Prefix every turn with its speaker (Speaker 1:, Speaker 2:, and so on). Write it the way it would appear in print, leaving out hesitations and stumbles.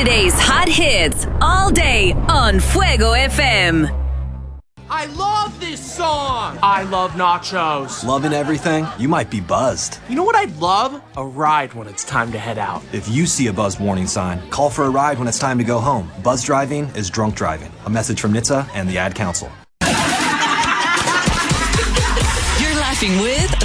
Speaker 1: Today's hot hits all day on Fuego FM.
Speaker 2: I love this song! I love nachos.
Speaker 3: Loving everything? You might be buzzed.
Speaker 2: You know what I'd love? A ride when it's time to head out.
Speaker 3: If you see a buzz warning sign, call for a ride when it's time to go home. Buzz driving is drunk driving. A message from NHTSA and the Ad Council.
Speaker 1: You're laughing with